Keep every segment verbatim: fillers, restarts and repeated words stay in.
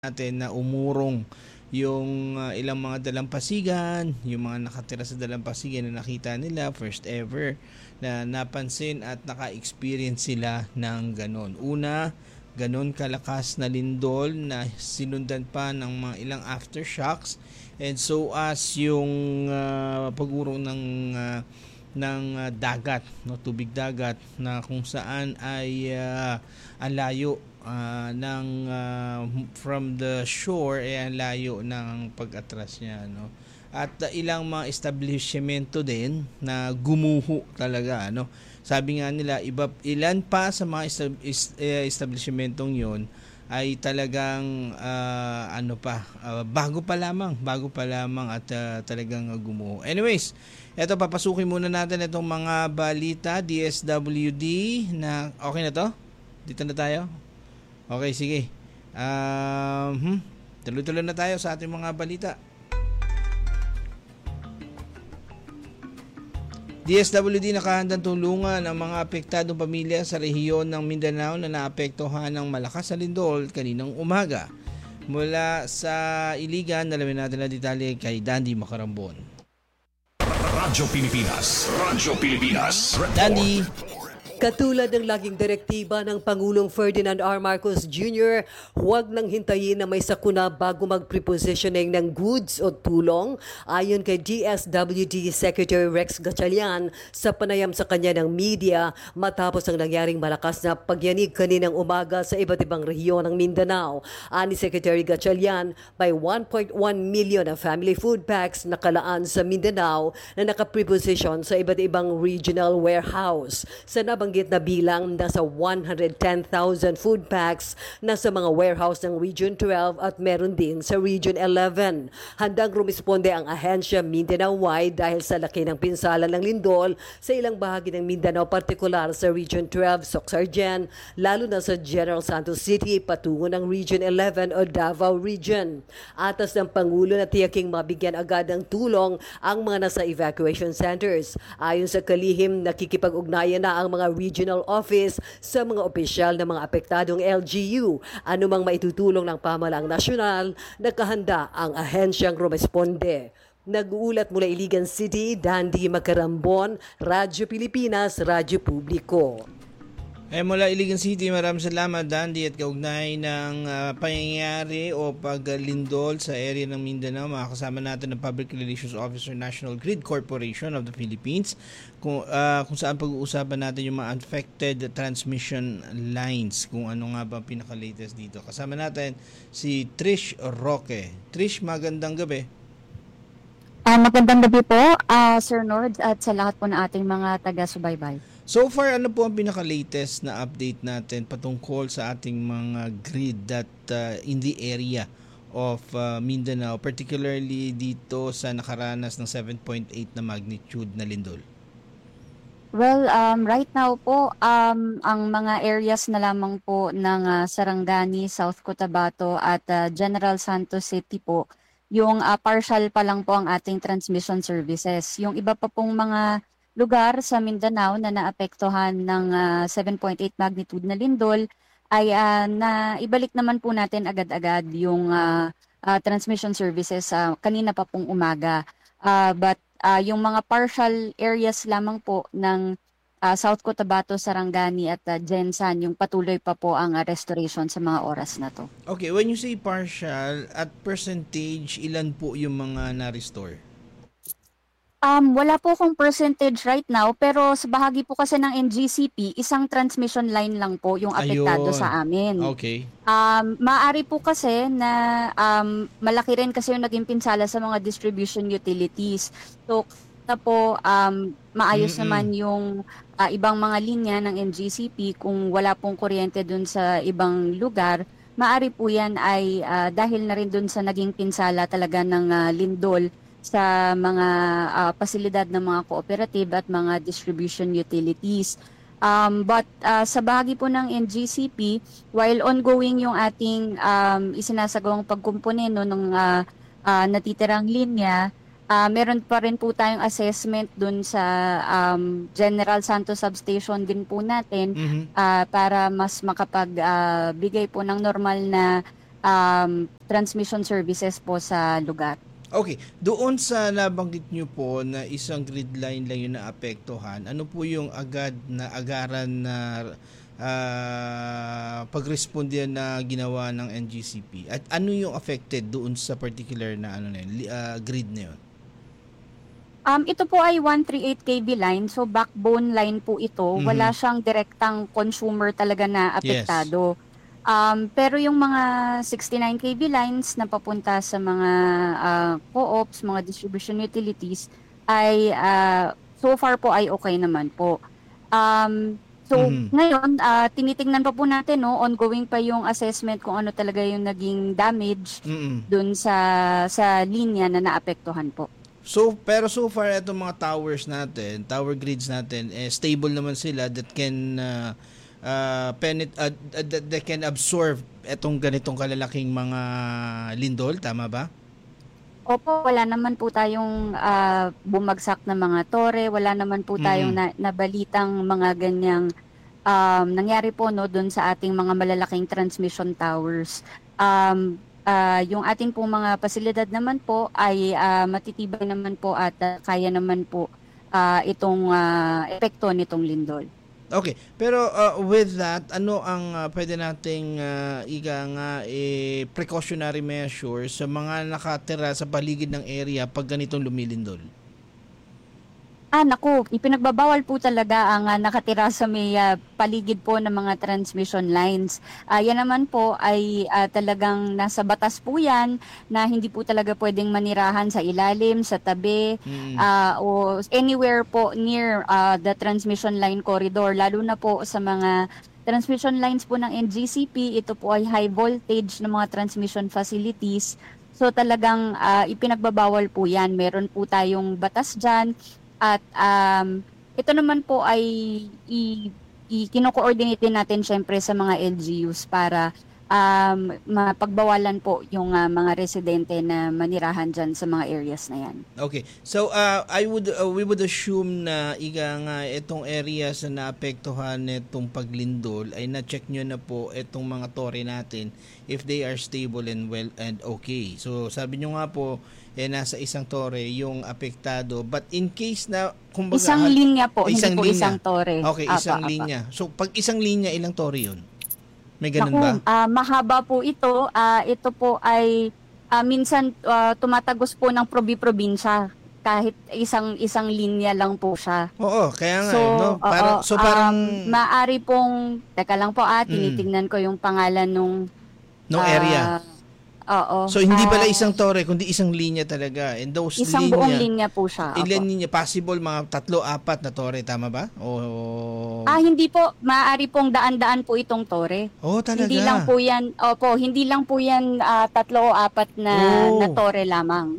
natin na umurong yung ah, ilang mga dalampasigan, yung mga nakatira sa dalampasigan na nakita nila first ever na napansin at naka-experience sila ng ganon. Una, ganon kalakas na lindol na sinundan pa ng mga ilang aftershocks, and so as yung ah, pag-urong ng ah, ng ah, dagat, no, tubig dagat na kung saan ay ah, ang layo ah, ng ah, from the shore, eh ang layo ng pag-atras niya, no. At ah, ilang mga establishmento din na gumuho talaga, no. Sabi nga nila, iba ilan pa sa mga estab- is- eh, establishmentong 'yon ay talagang ah, ano pa, ah, bago pa lamang, bago pa lamang at ah, talagang ah, gumuho. Anyways, eto papasukin muna natin itong mga balita D S W D na okay na to? Dito na tayo. Okay, sige. Um, hmm, tuloy-tuloy na tayo sa ating mga balita. D S W D nakahandang tulungan ang mga apektadong pamilya sa rehiyon ng Mindanao na naapektuhan ng malakas na lindol kaninang umaga. Mula sa Iligan, nalamin natin na detalye kay Dandy Macarambon. Radyo Pilipinas. Radyo Pilipinas. Dandy. Katulad ng laging direktiba ng Pangulong Ferdinand R. Marcos Junior, huwag nang hintayin na may sakuna bago mag-prepositioning ng goods o tulong, ayon kay D S W D Secretary Rex Gatchalian sa panayam sa kanya ng media matapos ang nangyaring malakas na pagyanig kaninang umaga sa iba't ibang rehiyon ng Mindanao. Ani Secretary Gatchalian, by one point one million na family food packs nakalaan sa Mindanao na nakapreposition sa iba't ibang regional warehouse. Sa nabang na bilang, nasa one hundred ten thousand food packs na sa mga warehouse ng Region twelve at meron din sa Region eleven. Handang rumisponde ang ahensya Mindanao-wide dahil sa laki ng pinsala ng lindol sa ilang bahagi ng Mindanao, partikular sa Region twelve, Soxargen, lalo na sa General Santos City patungo ng Region eleven o Davao Region. Atas ng Pangulo na tiyaking mabigyan agad ng tulong ang mga nasa evacuation centers. Ayon sa kalihim, nakikipag-ugnayan na ang mga regional office sa mga opisyal ng mga apektadong L G U. Anumang maitutulong ng pamahalaang nasyonal, nakahanda ang ahensyang rumisponde. Nag-uulat mula Iligan City, Dandy Macarambon, Radyo Pilipinas, Radyo Publiko. Eh, mula Iligan City, maraming salamat Dandy, at kaugnay ng uh, pangyayari o paglindol sa area ng Mindanao, makakasama natin ang Public Relations Officer, National Grid Corporation of the Philippines, kung, uh, kung saan pag-uusapan natin yung mga affected transmission lines, kung ano nga ba pinaka-latest dito. Kasama natin si Trish Roque. Trish, magandang gabi. Uh, magandang gabi po, uh, Sir Nord, at sa lahat po ng ating mga taga-subaybay. So far, ano po ang pinaka-latest na update natin patungkol sa ating mga grid that uh, in the area of uh, Mindanao, particularly dito sa nakaranas ng seven point eight na magnitude na lindol? Well, um, right now po, um, ang mga areas na lamang po ng uh, Sarangani, South Cotabato at uh, General Santos City po, yung uh, partial pa lang po ang ating transmission services. Yung iba pa pong mga lugar sa Mindanao na naapektuhan ng uh, seven point eight magnitude na lindol ay uh, na ibalik naman po natin agad-agad yung uh, uh, transmission services uh, kanina pa pong umaga. Uh, but uh, yung mga partial areas lamang po ng uh, South Cotabato, Sarangani at uh, Gensan, yung patuloy pa po ang uh, restoration sa mga oras na to. Okay, when you say partial, at percentage, ilan po yung mga na-restore? Um, wala po akong percentage right now, pero sa bahagi po kasi ng N G C P, isang transmission line lang po yung apektado Ayun. sa amin. Okay. Um, maaari po kasi na um, malaki rin kasi yung naging pinsala sa mga distribution utilities. So, na po, um, maayos Mm-mm. naman yung uh, ibang mga linya ng N G C P kung wala pong kuryente dun sa ibang lugar. Maaari po yan ay uh, dahil na rin dun sa naging pinsala talaga ng uh, lindol sa mga uh, pasilidad ng mga cooperative at mga distribution utilities. Um, but uh, sa bahagi po ng N G C P, while ongoing yung ating um, isinasagawang pagkumpone no, ng uh, uh, natitirang linya, uh, meron pa rin po tayong assessment dun sa um, General Santos Substation din po natin Mhm. uh, para mas makapagbigay uh, po ng normal na um, transmission services po sa lugar. Okay, doon sa nabanggit nyo po na isang grid line lang yung naapektuhan, ano po yung agad na agaran na uh, pagrespondihan na ginawa ng N G C P? At ano yung affected doon sa particular na ano na yun, uh, grid na yun? Um, ito po ay one thirty-eight K V line, so backbone line po ito. Mhm. Wala siyang direktang consumer talaga na apektado. Um, pero yung mga sixty-nine K V lines na papunta sa mga uh, co-ops, mga distribution utilities, ay uh, so far po ay okay naman po. Um, so Mhm. ngayon, uh, tinitingnan pa po natin, no, ongoing pa yung assessment kung ano talaga yung naging damage Mm-mm. dun sa sa linya na naapektuhan po. So, pero so far, itong mga towers natin, tower grids natin, eh, stable naman sila that can uh, uh, penet uh, that, that can absorb itong ganitong kalalaking mga lindol, tama ba? Opo, wala naman po tayong ah, bumagsak na mga tore, wala naman po tayong Mm. na, nabalitang mga ganyang um, nangyari po no doon sa ating mga malalaking transmission towers. Um, ah, yung ating po mga pasilidad naman po ay ah, matitibay naman po at ah, kaya naman po ah, itong ah, epekto nitong lindol. Okay, pero uh, with that, ano ang uh, pwede nating uh, iga nga eh, precautionary measures sa mga nakatira sa paligid ng area pag ganitong lumilindol? Ah, naku, ipinagbabawal po talaga ang ah, nakatira sa may ah, paligid po ng mga transmission lines. Ah, yan naman po ay ah, talagang nasa batas po yan na hindi po talaga pwedeng manirahan sa ilalim, sa tabi, Mm. ah, o anywhere po near ah, the transmission line corridor. Lalo na po sa mga transmission lines po ng N G C P, ito po ay high voltage ng mga transmission facilities. So talagang ah, ipinagbabawal po yan. Meron po tayong batas dyan. At um, ito naman po ay i, i, kino-coordinate din natin syempre sa mga L G Us para um, mapagbawalan po yung uh, mga residente na manirahan dyan sa mga areas na yan. Okay. So uh, I would uh, we would assume na iga nga itong areas na naapektuhan nitong paglindol ay na-check nyo na po itong mga tore natin if they are stable and well and okay. So sabi nyo nga po eh nasa isang tore yung apektado, but in case na kumbaga Isang linya po, isang hindi po linya. isang tore. Okay, Apa, isang apa. linya. So pag isang linya, ilang tore yun? May ganun Naku, ba? ah, mahaba po ito. Ah, ito po ay ah, minsan ah, tumatagos po ng probi-probinsya kahit isang isang linya lang po siya. Oo, kaya nga So, eh, no? Parang, oo, so parang um, maaari pong, teka lang po ah, Mm. tinitingnan ko yung pangalan nung no ah, area. Oo. So hindi pala Ah, isang tore, kundi isang linya talaga. And those isang linya, buong linya po siya. opo. ilan linya? Possible mga tatlo, apat na tore, tama ba? O Ah, hindi po, maaari pong daan-daan po itong tore. Oh, talaga. Hindi lang po yan, opo, hindi lang po yan ah, tatlo o apat na, Oh. na tore lamang.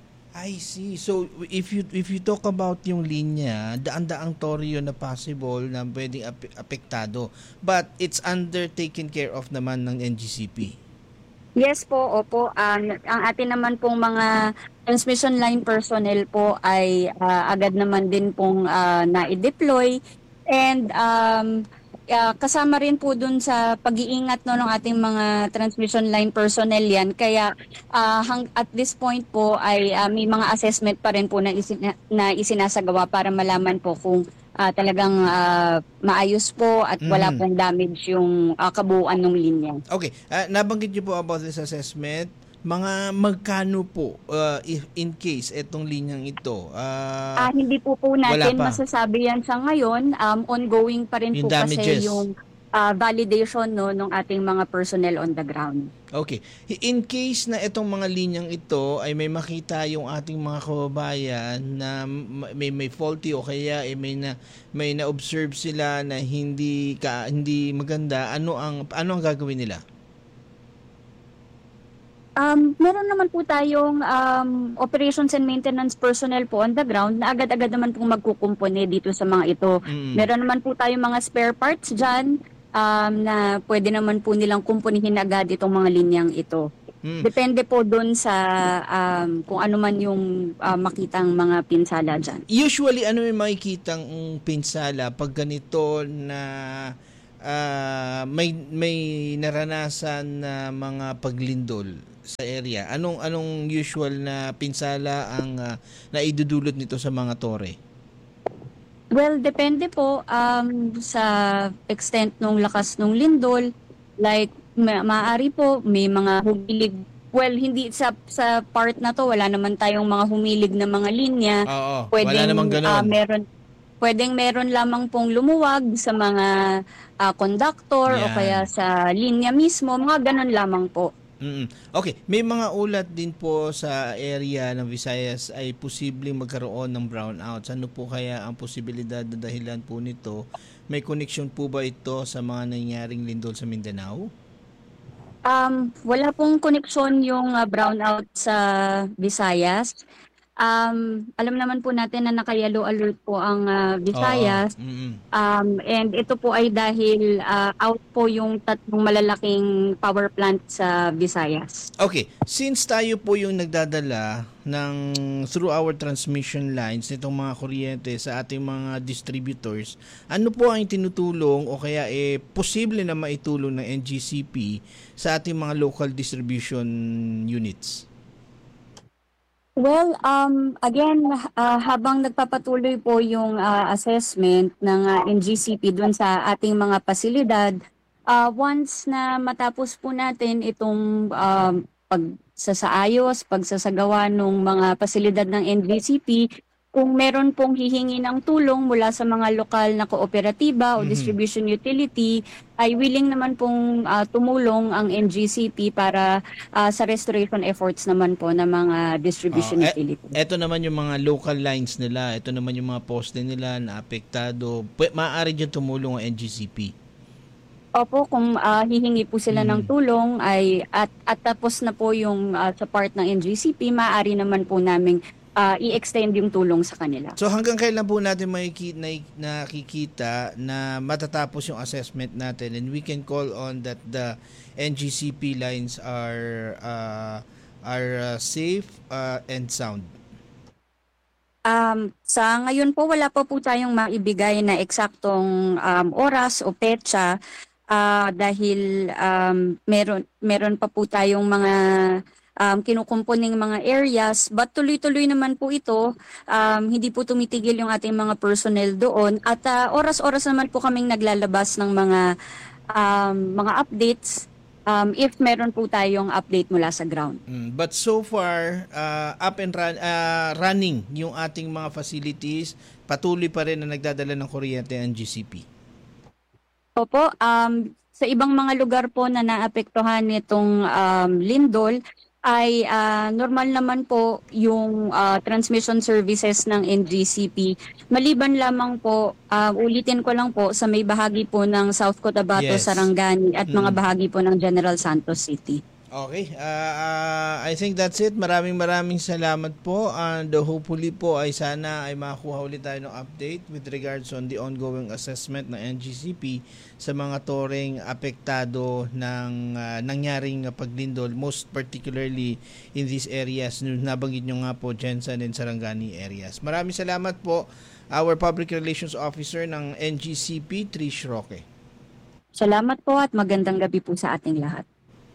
I see. So if you if you talk about yung linya, daan-daang tore yun na possible na pwedeng ap- apektado. But it's undertaken care of naman ng N G C P. Yes po, opo. Um, ang atin naman pong mga transmission line personnel po ay ah, agad naman din pong ah, na-deploy. And um, ah, kasama rin po dun sa pag-iingat no, ng ating mga transmission line personnel yan. Kaya ah, hang, at this point po ay ah, may mga assessment pa rin po na, isina, na isinasagawa para malaman po kung ah, talagang ah, maayos po at wala Mhm. pong damage yung ah, kabuuan ng linya. Okay, ah, nabanggit niyo po about this assessment. Mga magkano po uh, if in case etong linyang ito? Ah, Ah, hindi po po natin wala pa. masasabi yan sa ngayon. Um, ongoing pa rin Yung po damages. kasi yung ah, validation no ng ating mga personnel on the ground. okay. In case na itong mga linyang ito ay may makita yung ating mga kababayan na ma- may may faulty o kaya eh, may na may na-observe sila na hindi ka hindi maganda, ano ang ano ang gagawin nila? Um, meron naman po tayong um, operations and maintenance personnel po on the ground na agad-agad naman pong magkukumpone dito sa mga ito. Mm. Meron naman po tayong mga spare parts dyan um, na pwede naman po nilang kumpunihin agad itong mga linyang ito. Mm. Depende po doon sa um, kung ano man yung uh, makitang mga pinsala dyan. Usually ano yung makikitang pinsala pag ganito na ah, may may naranasan na mga paglindol sa area. Anong anong usual na pinsala ang ah, naidudulot nito sa mga tore? Well, depende po um, sa extent ng lakas ng lindol. Like, ma- maaari po may mga humilig. Well, hindi sa sa part na to, wala naman tayong mga humilig na mga linya. Oo, wala Pwedeng, namang ganun. ah, meron, pwedeng meron lamang pong lumuwag sa mga ah, conductor o Yan. kaya sa linya mismo. Mga ganun lamang po. Mm. Okay, may mga ulat din po sa area ng Visayas ay posibleng magkaroon ng brownouts. Ano po kaya ang posibilidad na dahilan po nito? May connection po ba ito sa mga nangyaring lindol sa Mindanao? Um, wala pong koneksyon yung ah, brownout sa Visayas. Um, alam naman po natin na naka-yellow alert po ang ah, Visayas. Oo. Mm-mm. Um, and ito po ay dahil ah, out po yung tatlong malalaking power plant sa Visayas. Okay, since tayo po yung nagdadala ng through our transmission lines nitong mga kuryente sa ating mga distributors, ano po ang tinutulong o kaya eh posible na maitulong ng N G C P sa ating mga local distribution units? Well, um, again, ah, habang nagpapatuloy po yung ah, assessment ng ah, N G C P dun sa ating mga pasilidad, ah, once na matapos po natin itong um, pagsasaayos, pagsasagawa ng mga pasilidad ng N G C P, kung meron pong hihingi ng tulong mula sa mga lokal na kooperatiba o Mhm. distribution utility, ay willing naman pong ah, tumulong ang N G C P para ah, sa restoration efforts naman po ng mga distribution Oh, eh, utility. Ito naman yung mga local lines nila, ito naman yung mga poste nila na apektado. Pwe- maaari dyan tumulong ang N G C P. Opo, kung ah, hihingi po sila ng Mm. tulong ay at, at tapos na po yung ah, sa part ng N G C P, maaari naman po naming ah, i-extend yung tulong sa kanila. So hanggang kailan po natin makiki- na- nakikita na matatapos yung assessment natin and we can call on that the N G C P lines are uh, are uh, safe uh, and sound? Um, sa ngayon po, wala pa po tayong maibigay na eksaktong um, oras o petsa ah, dahil um, meron, meron pa po tayong mga um, kinukumpuning mga areas, but tuloy-tuloy naman po ito. Um, hindi po tumitigil yung ating mga personnel doon at ah, oras-oras naman po kaming naglalabas ng mga um, mga updates um, if meron po tayong update mula sa ground. Mm, but so far, uh, up and run, uh, running yung ating mga facilities, patuloy pa rin na nagdadala ng kuryente ang N G C P. Opo, um, sa ibang mga lugar po na naapektuhan nitong um, lindol, ay ah, normal naman po yung ah, transmission services ng N G C P. Maliban lamang po, ah, ulitin ko lang po, sa may bahagi po ng South Cotabato, Yes. Sarangani at mga Mm. bahagi po ng General Santos City. Okay, uh, uh, I think that's it. Maraming maraming salamat po and uh, hopefully po ay sana ay makakuha ulit tayo ng update with regards on the ongoing assessment ng N G C P sa mga toreng apektado ng uh, nangyaring uh, paglindol, most particularly in these areas. Nabanggit nyo nga po, Jensen and Sarangani areas. Maraming salamat po, our Public Relations Officer ng N G C P, Trish Roque. Salamat po at magandang gabi po sa ating lahat.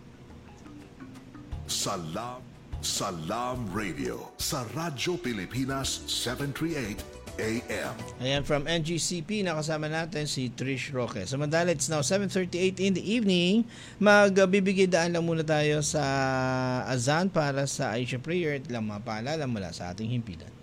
Salam, Salam Radio sa Radyo Pilipinas seven thirty-eight A M. Ayan, from N G C P, nakasama natin si Trish Roque. Samantala, it's now seven thirty-eight in the evening. Magbibigay daan lang muna tayo sa azan para sa Aisha Prayer at lang mapaalala mula sa ating himpilan.